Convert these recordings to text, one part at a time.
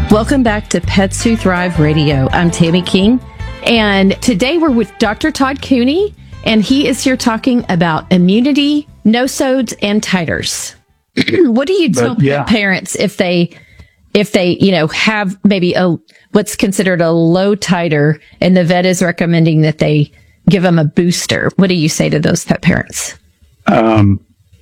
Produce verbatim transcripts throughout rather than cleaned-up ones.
Welcome back to Pets Who Thrive Radio. I'm Tammy King, and today we're with Doctor Todd Cooney, and he is here talking about immunity, no-sodes, and titers. What do you tell but, yeah. parents if they, if they, you know, have maybe a what's considered a low titer, and the vet is recommending that they give them a booster? What do you say to those pet parents? Um,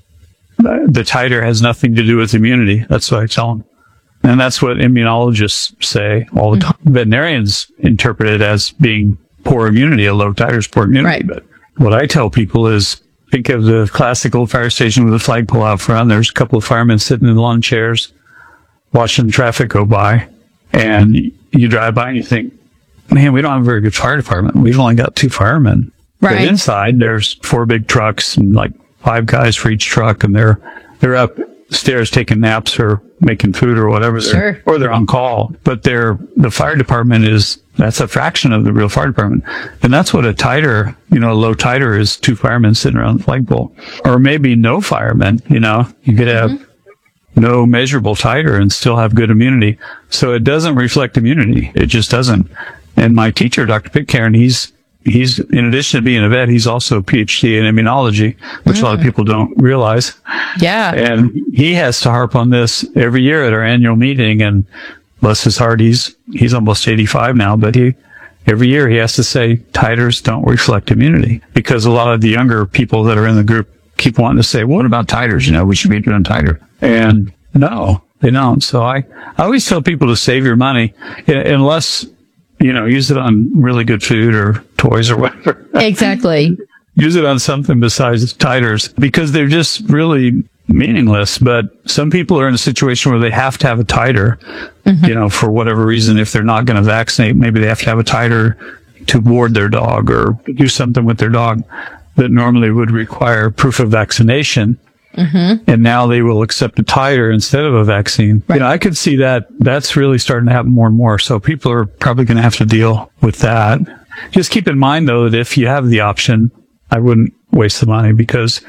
the titer has nothing to do with immunity. That's what I tell them. And that's what immunologists say all the time. Mm-hmm. Veterinarians interpret it as being poor immunity, a low titer is poor immunity. Right. But what I tell people is think of the classical fire station with a flagpole out front. There's a couple of firemen sitting in lawn chairs watching traffic go by. And you drive by and you think, man, we don't have a very good fire department. We've only got two firemen. Right. But inside, there's four big trucks and like five guys for each truck. And they're, they're upstairs taking naps or making food or whatever. They're, Sure. Or they're on call. But they're, the fire department is, that's a fraction of the real fire department. And that's what a titer, you know, a low titer is two firemen sitting around the flagpole. Or maybe no firemen, you know, you could have mm-hmm. no measurable titer and still have good immunity. So it doesn't reflect immunity. It just doesn't. And my teacher, Doctor Pitcairn, he's, he's, in addition to being a vet, he's also a P H D in immunology, which mm. a lot of people don't realize. Yeah. And he has to harp on this every year at our annual meeting. And bless his heart, he's, he's almost eighty-five now, but he, every year he has to say titers don't reflect immunity, because a lot of the younger people that are in the group keep wanting to say, what about titers? You know, we should be doing titer. And no, they don't. So I, I always tell people to save your money unless, you know, use it on really good food or toys or whatever. Exactly. Use it on something besides titers, because they're just really meaningless. But some people are in a situation where they have to have a titer, mm-hmm. you know, for whatever reason. If they're not going to vaccinate, maybe they have to have a titer to ward their dog or do something with their dog that normally would require proof of vaccination. Mm-hmm. And now they will accept a titer instead of a vaccine. Right. You know, I could see that that's really starting to happen more and more. So people are probably going to have to deal with that. Just keep in mind, though, that if you have the option, I wouldn't waste the money, because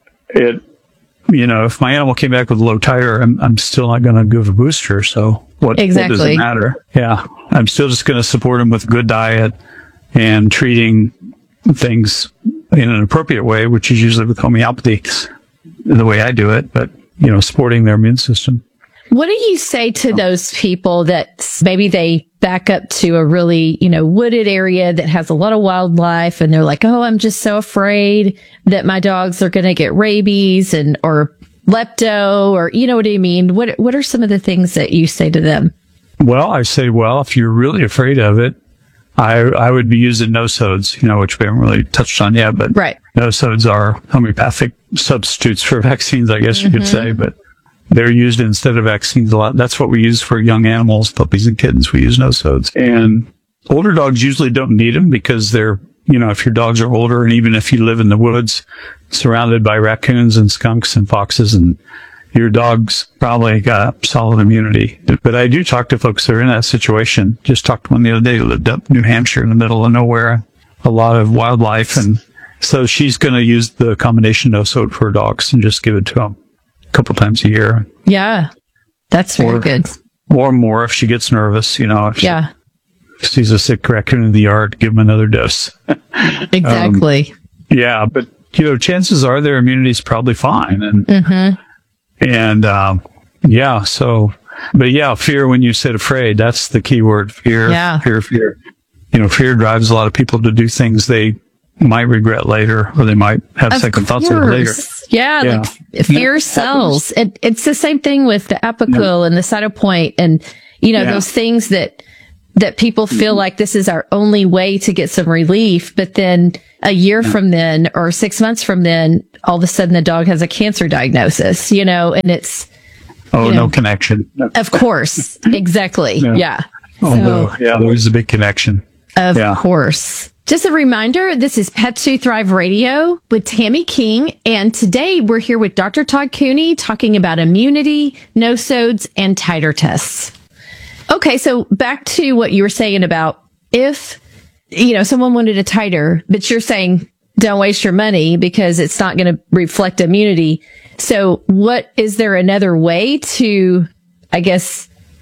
it, you know, if my animal came back with a low titer, I'm, I'm still not going to give a booster. So what, exactly. what does it matter? Yeah. I'm still just going to support them with good diet and treating things in an appropriate way, which is usually with homeopathy, the way I do it, but, you know, supporting their immune system. What do you say to those people that maybe they back up to a really, you know, wooded area that has a lot of wildlife, and they're like, oh, I'm just so afraid that my dogs are going to get rabies and, or lepto, or, you know what I mean? What, what are some of the things that you say to them? Well, I say, well, if you're really afraid of it, I, I would be using no-sodes, you know, which we haven't really touched on yet, but right. no-sodes are homeopathic substitutes for vaccines, I guess you mm-hmm. could say, but they're used instead of vaccines a lot. That's what we use for young animals, puppies and kittens. We use no-sodes. And older dogs usually don't need them, because they're, you know, if your dogs are older, and even if you live in the woods surrounded by raccoons and skunks and foxes, and your dog's probably got solid immunity. But I do talk to folks that are in that situation. Just talked to one the other day who lived up New Hampshire in the middle of nowhere, a lot of wildlife. And so she's going to use the combination no-sode for her dogs and just give it to them a couple times a year. Yeah, that's very or, good. Or more if she gets nervous, you know. If yeah. she sees a sick raccoon in the yard, give them another dose. Exactly. Um, yeah, but, you know, chances are their immunity is probably fine. And, mm-hmm. and um, yeah, so, but yeah, fear, when you said afraid, that's the key word, fear, yeah. fear, fear. You know, fear drives a lot of people to do things they might regret later, or they might have of second course. thoughts of it later. Yeah, yeah. Like fear sells. It, it's the same thing with the Apoquel yeah. and the Cytopoint, and, you know, yeah. those things that, that people feel mm-hmm. like this is our only way to get some relief. But then a year yeah. from then, or six months from then, all of a sudden the dog has a cancer diagnosis, you know, and it's, oh, you know, no connection. No. Of course. Exactly. Yeah. yeah. Oh, so, no. Yeah, there's a big connection. Of yeah. course. Just a reminder, this is Pets Who Thrive Radio with Tammy King, and today we're here with Doctor Todd Cooney talking about immunity, no-sodes, and titer tests. Okay, so back to what you were saying about if, you know, someone wanted a titer, but you're saying don't waste your money because it's not going to reflect immunity. So what, is there another way to, I guess,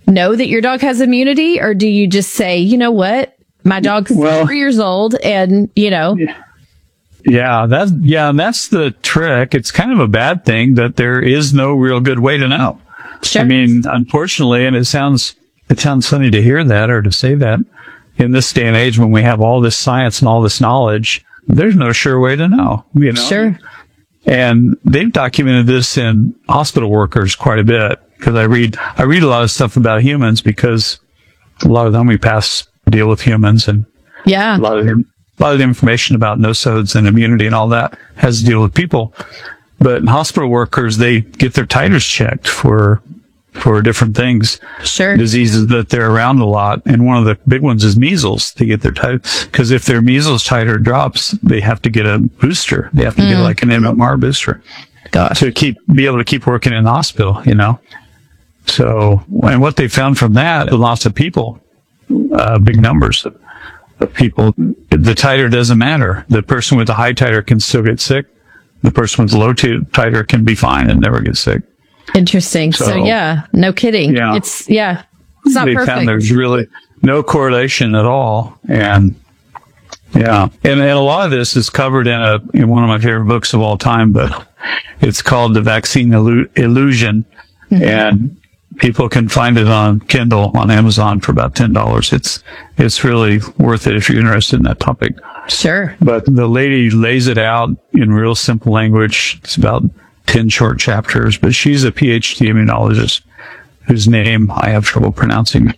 know that your dog has immunity, or do you just say, you know what, my dog's well, three years old and, you know. Yeah. Yeah, that's, yeah, that's the trick. It's kind of a bad thing that there is no real good way to know. Sure. I mean, unfortunately, and it sounds, it sounds funny to hear that or to say that in this day and age when we have all this science and all this knowledge, there's no sure way to know, you know? Sure. And they've documented this in hospital workers quite a bit because I read, I read a lot of stuff about humans because a lot of the homeopaths deal with humans and yeah, a lot of them. A lot of the information about nosodes and immunity and all that has to deal with people. But in hospital workers, they get their titers checked for, for different things. Sure. Diseases that they're around a lot. And one of the big ones is measles. They get their titer, because if their measles titer drops, they have to get a booster. They have to mm. get like an M M R booster. Gosh. To keep, be able to keep working in the hospital, you know? So, and what they found from that, lots of people, uh, big numbers of, of people, the titer doesn't matter. The person with the high titer can still get sick. The person with the low t- titer can be fine and never get sick. Interesting. So, so yeah, no kidding. Yeah. It's, yeah, it's not they perfect. Found there's really no correlation at all. And yeah, and, and a lot of this is covered in a, in one of my favorite books of all time, but it's called The Vaccine Illu- Illusion. Mm-hmm. And people can find it on Kindle on Amazon for about ten dollars. It's, it's really worth it if you're interested in that topic. Sure. But the lady lays it out in real simple language. It's about ten short chapters, but she's a P H D immunologist whose name I have trouble pronouncing.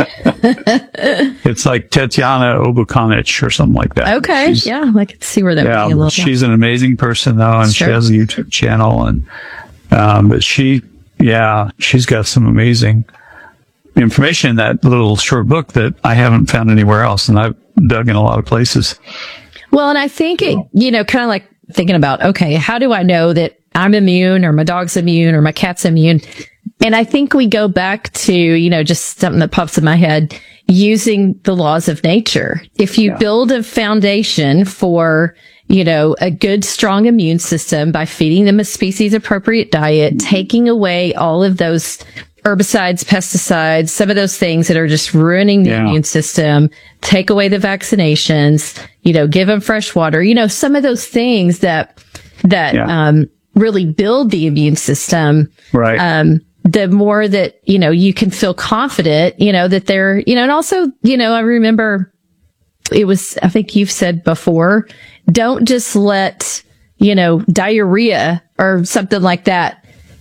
It's like Tatiana Obukanich or something like that. Okay. She's, yeah. I can see where that yeah, would be a little. She's an amazing person though, and sure. She has a YouTube channel and, um, but she, yeah, she's got some amazing information in that little short book that I haven't found anywhere else. And I've dug in a lot of places. Well, and I think it, you know, kind of like thinking about, okay, how do I know that I'm immune or my dog's immune or my cat's immune? And I think we go back to, you know, just something that pops in my head, using the laws of nature. If you yeah. build a foundation for, you know, a good, strong immune system by feeding them a species appropriate diet, mm-hmm. taking away all of those herbicides, pesticides, some of those things that are just ruining the yeah. immune system, take away the vaccinations, you know, give them fresh water, you know, some of those things that, that, yeah. um, really build the immune system. Right. Um, the more that, you know, you can feel confident, you know, that they're, you know, and also, you know, I remember it was, I think you've said before, don't just let, you know, diarrhea or something like that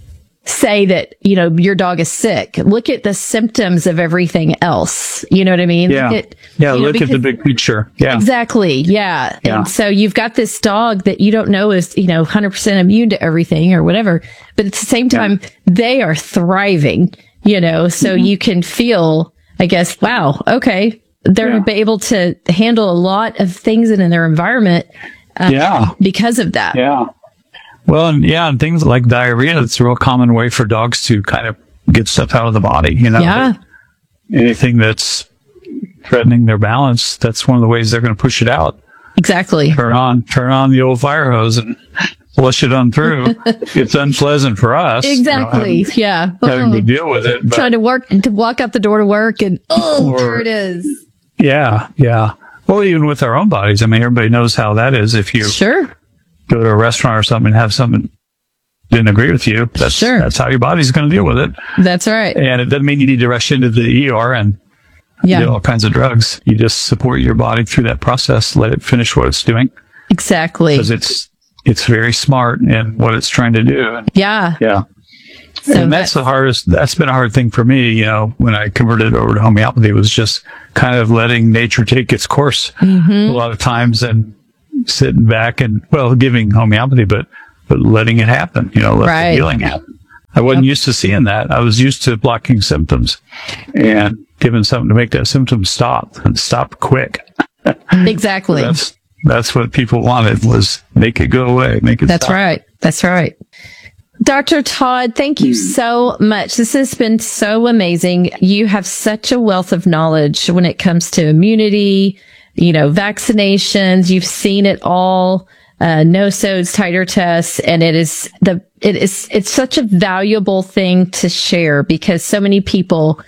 say that, you know, your dog is sick. Look at the symptoms of everything else. You know what I mean? Yeah. Look at, yeah. You know, look because, at the big picture. Yeah. Exactly. Yeah. yeah. And so you've got this dog that you don't know is, you know, one hundred percent immune to everything or whatever. But at the same time, yeah. they are thriving, you know, so mm-hmm. you can feel, I guess, wow, okay. They're yeah. able to handle a lot of things in their environment. Uh, yeah. Because of that. Yeah. Well, and yeah, and things like diarrhea, it's a real common way for dogs to kind of get stuff out of the body, you know? Yeah. Anything that's threatening their balance, that's one of the ways they're going to push it out. Exactly. Turn on, turn on the old fire hose and flush it on through. It's unpleasant for us. Exactly. You know, having, yeah. Having to deal with it. But, trying to work, to walk out the door to work and, oh, or, there it is. Yeah. Yeah. Well, even with our own bodies, I mean, everybody knows how that is. If you sure. go to a restaurant or something and have something didn't agree with you, that's, sure. that's how your body's going to deal with it. That's right. And it doesn't mean you need to rush into the E R and yeah. do all kinds of drugs. You just support your body through that process, let it finish what it's doing. Exactly. Because it's, it's very smart in what it's trying to do. And, yeah. Yeah. So and that's, that's the hardest, that's been a hard thing for me, you know, when I converted over to homeopathy, was just kind of letting nature take its course mm-hmm. a lot of times and sitting back and, well, giving homeopathy, but, but letting it happen, you know, let right. the healing happen. I wasn't yep. used to seeing that. I was used to blocking symptoms and giving something to make that symptom stop and stop quick. Exactly. That's, that's what people wanted, was make it go away, make it That's stop. right. That's right. Doctor Todd, thank you so much. This has been so amazing. You have such a wealth of knowledge when it comes to immunity, you know, vaccinations. You've seen it all, uh, nosodes, titer tests, and it is the, it is, it's such a valuable thing to share because so many people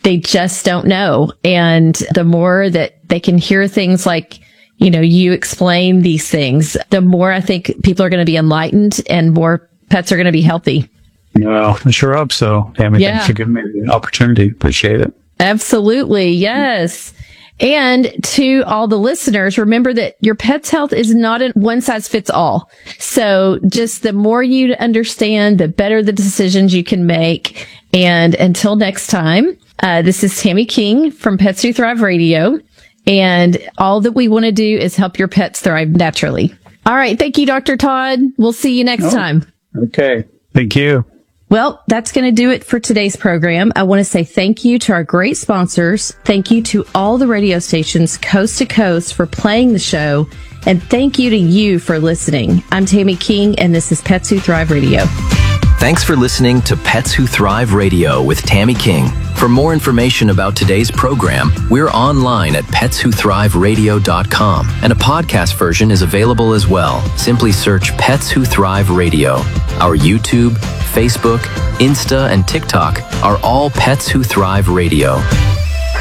they just don't know. And the more that they can hear things like, you know, you explain these things, the more I think people are going to be enlightened and more pets are going to be healthy. Well, I sure hope so. Tammy, Yeah. thanks for giving me the opportunity. Appreciate it. Absolutely. Yes. And to all the listeners, remember that your pet's health is not a one size fits all. So just the more you understand, the better the decisions you can make. And until next time, uh, this is Tammy King from Pets Who Thrive Radio. And all that we want to do is help your pets thrive naturally. All right. Thank you, Doctor Todd. We'll see you next Oh, time. Okay. Thank you. Well, that's going to do it for today's program. I want to say thank you to our great sponsors. Thank you to all the radio stations coast to coast for playing the show. And thank you to you for listening. I'm Tammy King, and this is Pets Who Thrive Radio. Thanks for listening to Pets Who Thrive Radio with Tammy King. For more information about today's program, we're online at pets who thrive radio dot com, and a podcast version is available as well. Simply search Pets Who Thrive Radio. Our YouTube, Facebook, Insta, and TikTok are all Pets Who Thrive Radio.